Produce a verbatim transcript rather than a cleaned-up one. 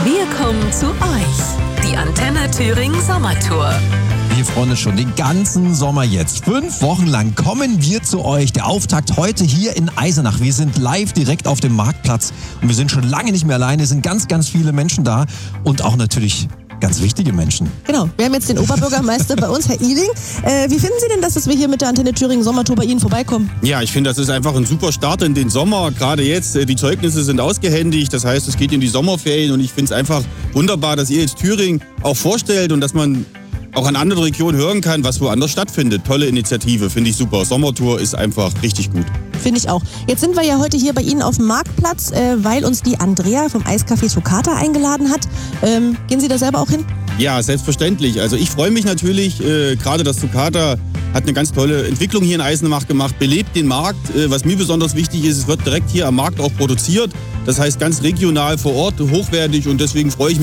Wir kommen zu euch. Die Antenne Thüringen Sommertour. Wir freuen uns schon den ganzen Sommer jetzt. Fünf Wochen lang kommen wir zu euch. Der Auftakt heute hier in Eisenach. Wir sind live direkt auf dem Marktplatz und wir sind schon lange nicht mehr alleine. Es sind ganz, ganz viele Menschen da und auch natürlich ganz wichtige Menschen. Genau, wir haben jetzt den Oberbürgermeister bei uns, Herr Ihling. Äh, wie finden Sie denn das, dass wir hier mit der Antenne Thüringen Sommertour bei Ihnen vorbeikommen? Ja, ich finde, das ist einfach ein super Start in den Sommer. Gerade jetzt, die Zeugnisse sind ausgehändigt. Das heißt, es geht in die Sommerferien und ich finde es einfach wunderbar, dass ihr jetzt Thüringen auch vorstellt und dass man auch an anderen Regionen hören kann, was woanders stattfindet. Tolle Initiative, finde ich super. Sommertour ist einfach richtig gut. Finde ich auch. Jetzt sind wir ja heute hier bei Ihnen auf dem Marktplatz, äh, weil uns die Andrea vom Eiscafé Toccata eingeladen hat. Ähm, gehen Sie da selber auch hin? Ja, selbstverständlich. Also ich freue mich natürlich, äh, gerade das Toccata hat eine ganz tolle Entwicklung hier in Eisenach gemacht, belebt den Markt. Äh, was mir besonders wichtig ist, es wird direkt hier am Markt auch produziert. Das heißt ganz regional vor Ort, hochwertig und deswegen freue ich mich